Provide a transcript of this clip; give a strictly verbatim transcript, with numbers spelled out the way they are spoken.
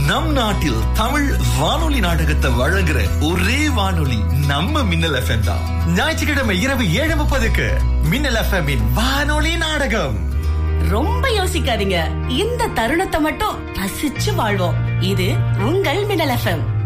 நம் நாட்டில் தமிழ் வானொலி நாடகத்தை வழங்குற ஒரே வானொலி நம்ம மின்னல் எஃப்எம் தான். ஞாயிற்றுக்கிழமை இரவு ஏழு முப்பதுக்கு மின்னல் எஃப்எம் இன் வானொலி நாடகம். ரொம்ப யோசிக்காதீங்க, இந்த தருணத்தை மட்டும் ரசிச்சு வாழ்வோம். இது உங்கள் மின்னல் எஃப்எம்.